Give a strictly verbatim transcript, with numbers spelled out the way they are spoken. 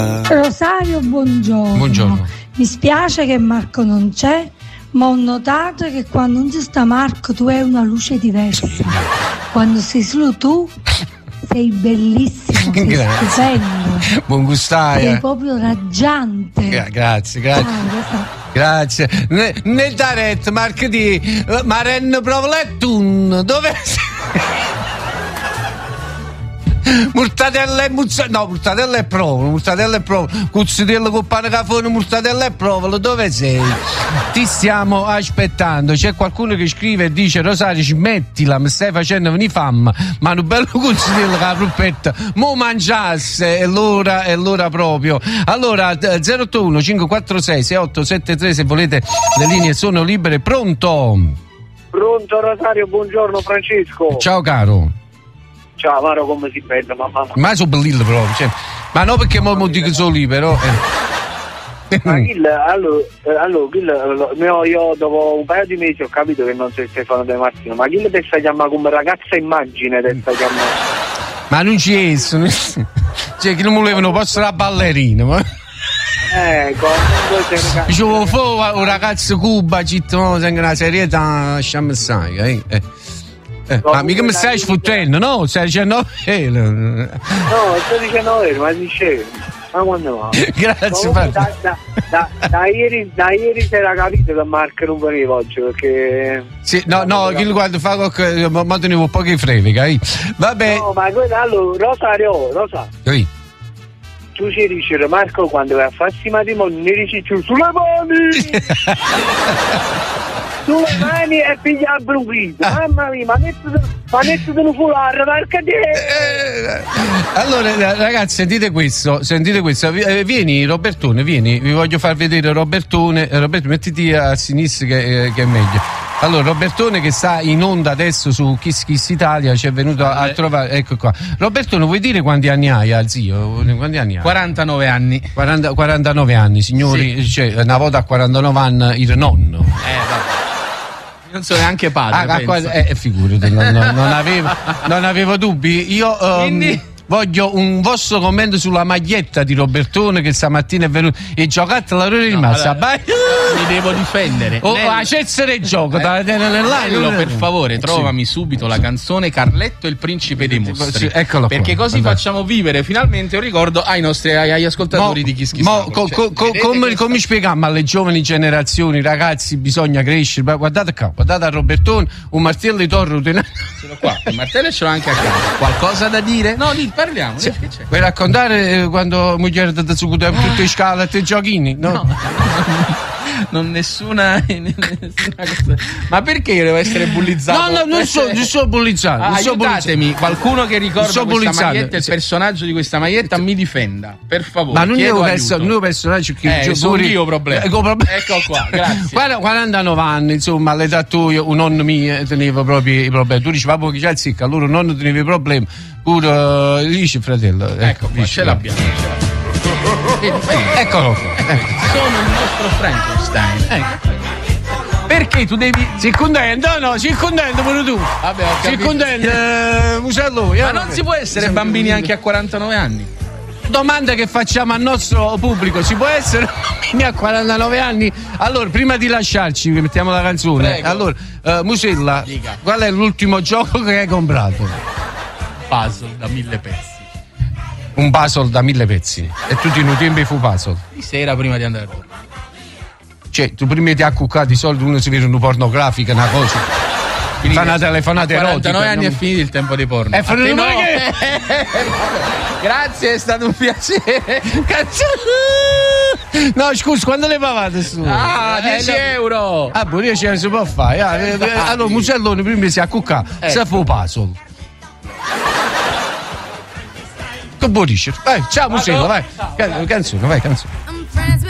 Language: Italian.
Rosario, buongiorno. Buongiorno. Mi spiace che Marco non c'è, ma ho notato che quando non ci sta Marco tu hai una luce diversa. Quando sei solo tu sei bellissimo, sei Grazie. stupendo. Buon gustaia. Sei proprio raggiante. Gra- grazie, grazie. Ciao, Grazie. Ne, nel direct Marco di Maren Provlettun. Dove Mortadella e muzzarella. No, mortadella e provola, mortadella e provola. Cuzzitella con pane cafone, mortadella e provola. Dove sei? Ti stiamo aspettando. C'è qualcuno che scrive e dice: Rosario, smettila, mi stai facendo venire fame. Ma un bello cuzzitella con la fruppetta. Mo mangiasse, è l'ora, è l'ora proprio. Allora, zero otto uno cinque quattro sei sei otto sette tre, se volete, le linee sono libere. Pronto? Pronto Rosario, buongiorno Francesco. Ciao caro. Ciao Maro, come si vede mamma? Ma sono bellino proprio, cioè, ma no perché mo dico solo lì però eh. Ma Gil, allora, eh, allora Gil, io, io dopo un paio di mesi ho capito che non sei Stefano De Martino, ma Gil te sta chiamando come ragazza immagine, te sta chiamando. Ma non ci sono, cioè che non volevano passare la ballerina, ma Ecco, dicevo fu un ragazzo cuba, citto, no, sembra una serietà, lasciamo stare, eh. eh. Eh, no, ma mica mi stai sfottendo, no? Stai dicendo eh, no, sto dicendo vero, ma dicevo. Ma quando va? Grazie, da, da, da, da, da, ieri, da ieri si era capito che Marco non veniva oggi perché. Sì, no, no, chi guarda fa qualche. Ma tenevo pochi frega, eh. Vabbè. No, ma quella allora, Rosario, Rosa. Sì. Tu ci dici Marco quando vai a farsi matrimonio, ne dici giù sulle mani! Sulle mani e piglia il bruchito, ah. Mamma mia, ma mettete un foulard perché eh, allora ragazzi sentite questo, sentite questo, vieni Robertone, vieni, vi voglio far vedere Robertone. Roberto, mettiti a sinistra che, che è meglio. Allora Robertone che sta in onda adesso su Kiss Kiss Italia ci è venuto a, a trovare, ecco qua. Robertone, vuoi dire quanti anni hai al zio? Quanti anni hai? quarantanove anni. quaranta, quarantanove anni, signori, sì. Cioè, una volta a quarantanove anni il nonno. Eh, vabbè. Non so neanche padre. Ah, ah, eh, figurati, non, non, non, avevo, non avevo dubbi. Io um, Quindi... voglio un vostro commento sulla maglietta di Robertone che stamattina è venuto e giocato la rete rimasta. No, allora, mi devo difendere. O oh, a cessere il gioco. Eh, Nello, per favore, trovami sì. subito la canzone Carletto e il principe dei mostri. Sì, eccolo perché qua, così andate. Facciamo vivere finalmente un ricordo ai nostri agli ascoltatori mo, di Kiss Kiss. Mo, co, co, co, come, come spieghiamo alle giovani generazioni, ragazzi, bisogna crescere. Guardate qua, guardate a Robertone, un martello di torro. Ce l'ho qua, il martello ce l'ho anche a casa. Qualcosa da dire? No, di, parliamo. Sì. Che c'è? Vuoi raccontare eh, quando moglie da su tutte le scale e giochini? No. no. Non nessuna, nessuna cosa. Ma perché io devo essere bullizzato? No, no, non so, non so bullizzato. Ah, so aiutatemi, qualcuno che ricorda so questa bullizzato. Maglietta, il sì. personaggio di questa maglietta mi difenda, per favore. Ma non è un perso- personaggio che eh, sono io problema. Ecco, problem- ecco qua, grazie. Guarda, quarantanove anni, insomma, all'età tua, un nonno mio teneva proprio i problemi. Tu dici, va pochi c'è il zicca, allora un nonno teneva i problemi. Pure uh, dice fratello. Ecco, ecco qua, ce l'abbiamo. Ce l'abbiamo. Eccolo qua. Ecco. Sono il nostro Frankenstein. Ecco. Perché tu devi. Sei contento? No, sei contento pure tu. Vabbè, ho sei contento, eh, Musello? Ma non si può essere bambini anche a quarantanove anni. Domanda che facciamo al nostro pubblico: si può essere bambini a quarantanove anni? Allora, prima di lasciarci, mettiamo la canzone. Prego. Allora, uh, Musella, Dica. Qual è l'ultimo gioco che hai comprato? Puzzle da mille pezzi. Un puzzle da mille pezzi. E tutti i tempi fu puzzle. Di sera prima di andare a dormire. Cioè, tu prima ti accuccati di soldi, uno si vede una pornografica, una cosa. Quindi fa una telefonata erotica. quarantanove anni non... è finito il tempo di porno. È finito no. che... Grazie, è stato un piacere. Cazzo. No, scusa, quando le pagate su? Ah, dieci eh, euro. Ah, pure dieci euro si può fare. Ah, eh, eh, allora, Musellone prima si accucca, ecco. Se fu puzzle. Che buonisce. Vai, ciao Musello, vai. Canzone, vai, canzone.